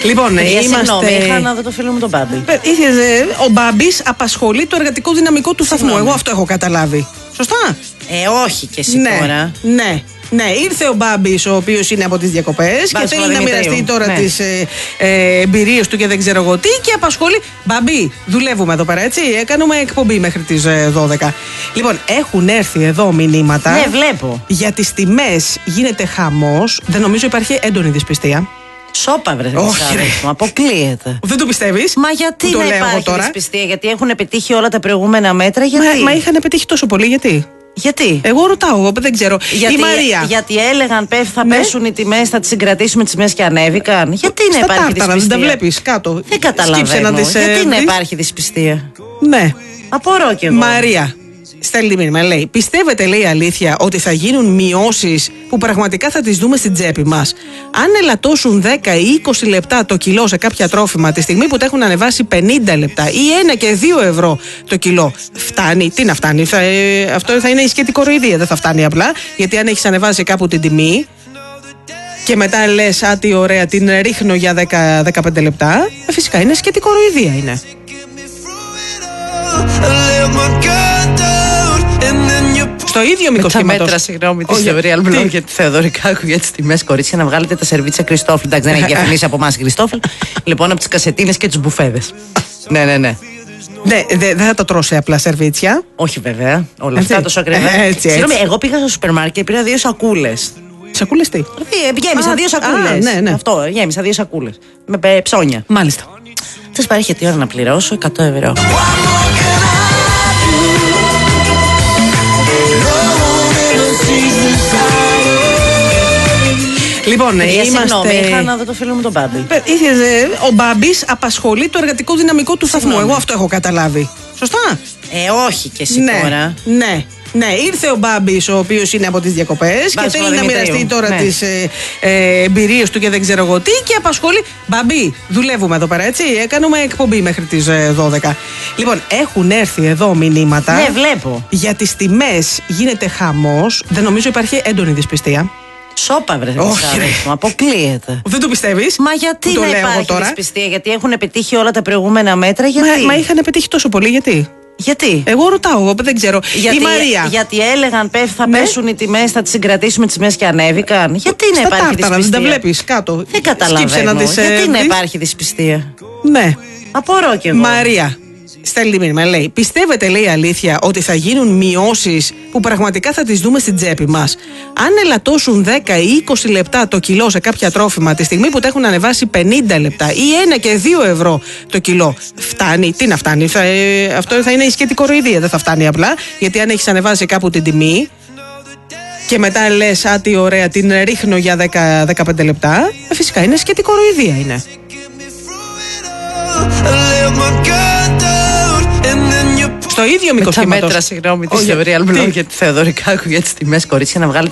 Λοιπόν, συγγνώμη, είχα να δω το φίλο μου τον Μπάμπη. Ο Μπάμπης απασχολεί το εργατικό δυναμικό του σταθμού. Εγώ αυτό έχω καταλάβει. Σωστά. Όχι και εσύ τώρα. Ναι, ήρθε ο Μπάμπης, ο οποίος είναι από τις διακοπές και θέλει να μοιραστεί τώρα τις εμπειρίες του και δεν ξέρω εγώ τι και απασχολεί. Μπάμπη, δουλεύουμε εδώ πέρα, έτσι. Κάνουμε εκπομπή μέχρι τις 12. Λοιπόν, έχουν έρθει εδώ μηνύματα. Ναι, βλέπω. Για τις τιμές γίνεται χαμός. Δεν νομίζω υπάρχει έντονη δυσπιστία. Σόπα, βρε. Όχι, αποκλείεται. Δεν το πιστεύεις? Μα γιατί να υπάρχει δυσπιστία? Γιατί έχουν πετύχει όλα τα προηγούμενα μέτρα. Γιατί? Μα είχαν πετύχει τόσο πολύ, γιατί? Γιατί? Εγώ ρωτάω, δεν ξέρω. Η Μαρία. Γιατί έλεγαν θα πέσουν οι τιμές, θα τις συγκρατήσουμε τις τιμές και ανέβηκαν. Γιατί να υπάρχει δυσπιστία? Δεν τα βλέπεις κάτω. Δεν καταλαβαίνω. Γιατί να υπάρχει δυσπιστία? Ναι. Απορώ κι εγώ. Μαρία. Στέλνει μήνυμα, λέει: πιστεύετε, λέει, αλήθεια ότι θα γίνουν μειώσεις που πραγματικά θα τις δούμε στην τσέπη μας? Αν ελαττώσουν 10 ή 20 λεπτά το κιλό σε κάποια τρόφιμα, τη στιγμή που τα έχουν ανεβάσει 50 λεπτά ή 1 και 2 ευρώ το κιλό, φτάνει? Τι να φτάνει? Αυτό θα είναι η σκέτη κοροϊδία. Δεν θα φτάνει απλά, γιατί αν έχεις ανεβάσει κάπου την τιμή και μετά λες, α, τι ωραία, την ρίχνω για 10-15 λεπτά, φυσικά είναι σκέτη κοροϊδία, είναι. Στο ίδιο μήκος κύματος. Τα μέτρα, συγγνώμη, της Real Blog για τη Θεοδωρικάκου για τις τιμές, κορίτσια, να βγάλετε τα σερβίτσια Κριστόφλ. Εντάξει, δεν έχει διαφημίσει από εμάς Κριστόφλ. Λοιπόν, από τις κασετίνες και τους μπουφέδες. Ναι. Ναι, δεν θα τα τρώσει απλά σερβίτσια. Όχι, βέβαια. Όλα αυτά τόσο ακριβά. Συγγνώμη, εγώ πήγα στο σούπερ μάρκετ και πήρα 2 σακούλες. Σακούλες τι? Γέμισα 2 σακούλες. Ναι. Αυτό, γέμισα 2 σακούλες. Με ψώνια. Μάλιστα. Θες πάρει τι ώρα να πληρώσω? 100 ευρώ. Λοιπόν, συγγνώμη, είχα να δω το φίλο μου τον Μπάμπη. Ο Μπάμπης απασχολεί το εργατικό δυναμικό του σταθμού. Εγώ αυτό έχω καταλάβει. Σωστά. Όχι και εσύ τώρα. Ναι, ήρθε ο Μπάμπης, ο οποίος είναι από τις διακοπές και θέλει να μοιραστεί τώρα τις εμπειρίες του και δεν ξέρω εγώ τι και απασχολεί. Μπάμπη, δουλεύουμε εδώ πέρα, έτσι. Κάνουμε εκπομπή μέχρι τις 12. Λοιπόν, έχουν έρθει εδώ μηνύματα. Ναι, βλέπω. Για τις τιμές γίνεται χαμός. Δεν νομίζω υπάρχει έντονη δυσπιστία. Σόπα, βρε. Όχι, αποκλείεται. Δεν το πιστεύεις? Μα γιατί να υπάρχει δυσπιστία? Γιατί έχουν πετύχει όλα τα προηγούμενα μέτρα. Γιατί? Μα είχαν πετύχει τόσο πολύ, γιατί? Γιατί? Εγώ ρωτάω, δεν ξέρω. Η Μαρία. Γιατί έλεγαν θα πέσουν οι τιμές, θα τις συγκρατήσουμε τις τιμές και ανέβηκαν. Γιατί να υπάρχει δυσπιστία? Δεν τα βλέπεις κάτω. Δεν καταλαβαίνω. Γιατί να υπάρχει δυσπιστία? Ναι. Απορώ κι εγώ. Μαρία. Στέλνει μήνυμα, λέει: πιστεύετε, λέει, αλήθεια ότι θα γίνουν μειώσεις που πραγματικά θα τις δούμε στην τσέπη μας? Αν ελαττώσουν 10 ή 20 λεπτά το κιλό σε κάποια τρόφιμα, τη στιγμή που τα έχουν ανεβάσει 50 λεπτά ή 1 και 2 ευρώ το κιλό, φτάνει? Τι να φτάνει? Αυτό θα είναι η σκέτη κοροϊδία. Δεν θα φτάνει απλά, γιατί αν έχεις ανεβάσει κάπου την τιμή και μετά λες, α, τι ωραία, την ρίχνω για 10-15 λεπτά, φυσικά είναι σκέτη κοροϊδία, είναι. Στο ίδιο μήκος κύματος. Τα μέτρα, συγγνώμη, της Real Blog για τη Θεοδωρικάκου για τις τιμές, κορίτσια, να βγάλετε